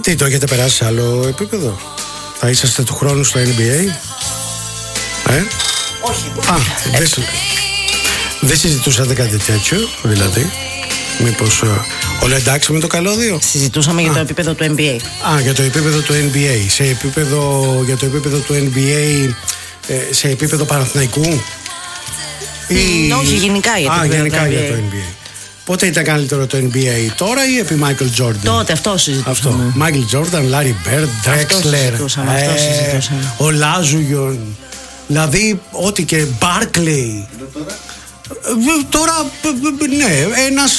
Τι, το έχετε περάσει σε άλλο επίπεδο? Θα είσαστε του χρόνου στο NBA? Όχι. Δεν συζητούσατε κάτι τέτοιο, δηλαδή? Μήπως όλα εντάξει με το καλώδιο? Συζητούσαμε για το επίπεδο του NBA. Για το επίπεδο του NBA. Για το επίπεδο του NBA, σε επίπεδο Παναθηναϊκού? Όχι, γενικά για το επίπεδο γενικά του NBA. Για το NBA. Πότε ήταν καλύτερο το NBA, τώρα ή επί Michael Jordan? Τότε, αυτό συζητούσαμε. Michael Jordan, Larry Bird, Drexler, αυτό συζητούσαμε. ο Λάζουγιον. Δηλαδή, ό,τι και Barkley. Τώρα, ναι, ένας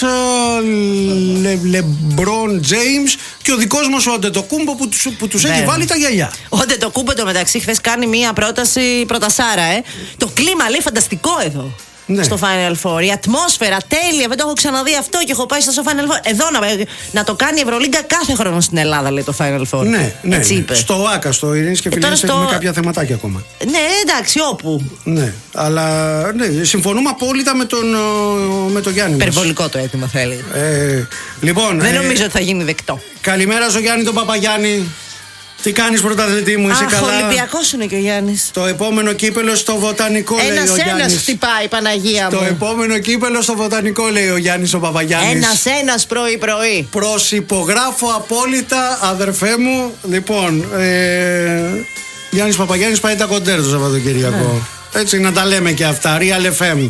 LeBron James και ο δικός μας ο Αντετοκούμπο που τους έχει βάλει τα γυαλιά. Ο Αντετοκούμπο το μεταξύ χθες κάνει μία πρόταση πρωτασάρα, Το κλίμα λέει φανταστικό εδώ. Ναι. Στο Final Four. Η ατμόσφαιρα τέλεια, δεν το έχω ξαναδεί αυτό και έχω πάει στο Final Four. Εδώ να το κάνει η Ευρωλίγκα κάθε χρόνο στην Ελλάδα, λέει το Final Four. Ναι. Στο ΆΚΑ, στο Ειρήνης και Φιλίας, έχουμε κάποια θεματάκια ακόμα. Ναι, εντάξει, όπου. Ναι, αλλά συμφωνούμε απόλυτα με τον Γιάννη. Υπερβολικό το αίτημα, θέλει. Λοιπόν, δεν νομίζω ότι θα γίνει δεκτό. Καλημέρα στο Γιάννη τον Παπαγιάννη. Τι κάνεις, πρωταθλητή μου, είσαι καλά? Ολυμπιακός είναι και ο Γιάννης. Το επόμενο κύπελο στο Βοτανικό, λέει ο Γιάννης. Ένας χτυπάει, Παναγία μου. Το επόμενο κύπελο στο Βοτανικό, λέει ο Γιάννης ο Παπαγιάννης. Ένας πρωί-πρωί. Προσυπογράφω απόλυτα, αδερφέ μου. Λοιπόν, Γιάννης Παπαγιάννης πάει τα κοντέρ το Σαββατοκύριακο. Έτσι, να τα λέμε και αυτά. Real FM.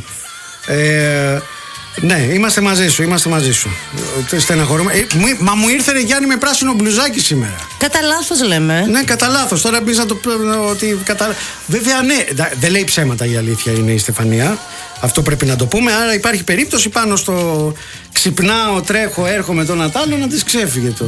Ναι, είμαστε μαζί σου. Στεναχωρούμε. Μα μου ήρθε, Γιάννη, με πράσινο μπλουζάκι σήμερα. Κατά λάθος λέμε. Ναι, κατά λάθος. Τώρα μπεις να το ότι Βέβαια, ναι, δεν λέει ψέματα, η αλήθεια είναι η Στεφανία. Αυτό πρέπει να το πούμε. Άρα υπάρχει περίπτωση πάνω στο ξυπνάω, τρέχω, έρχομαι τον Ατάλο να της ξέφυγε το.